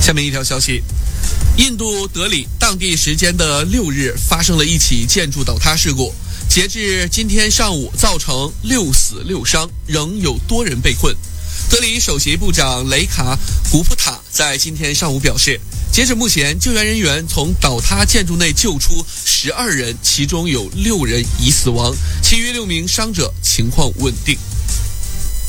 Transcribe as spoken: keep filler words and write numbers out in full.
下面一条消息，印度德里当地时间的六日发生了一起建筑倒塌事故，截至今天上午造成六死六伤，仍有多人被困。德里首席部长雷卡古普塔在今天上午表示，截至目前，救援人员从倒塌建筑内救出十二人，其中有六人已死亡，其余六名伤者情况稳定。